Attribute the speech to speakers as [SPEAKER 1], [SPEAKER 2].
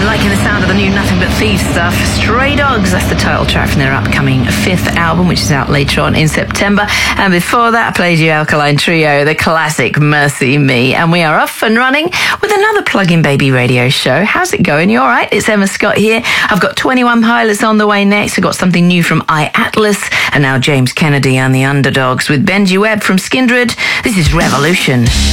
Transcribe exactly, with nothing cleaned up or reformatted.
[SPEAKER 1] Liking the sound of the new Nothing But Thieves stuff. Stray Dogs, that's the title track from their upcoming fifth album, which is out later on in September. And before that, I played you Alkaline Trio, the classic Mercy Me. And we are off and running with another Plug-in Baby radio show. How's it going? You all right? It's Emma Scott here. I've got twenty-one Pilots on the way next. I've got something new from iAtlas. And now James Kennedy and the Underdogs with Benji Webb from Skindred. This is Revolution.